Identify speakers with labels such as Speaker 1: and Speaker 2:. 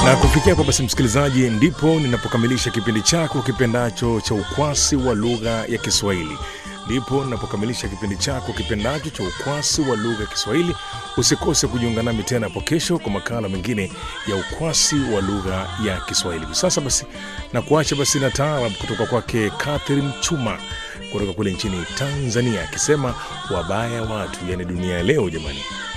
Speaker 1: Na kufikia kwa basi msikilizaji, ndipo ninapokamilisha kipindi chako kipendacho cha ukwasi wa lugha ya Kiswahili. Ndipo ninapokamilisha kipindi chako kipendacho cha ukwasi wa lugha ya Kiswahili. Usikose kujiunga nami tena hapo kesho kwa makala mengine ya ukwasi wa lugha ya Kiswahili. Sasa basi na kuacha basi na taarab kutoka kwake Catherine Chuma kutoka kule nchini Tanzania akisema wabaya watu, yani dunia leo jamani.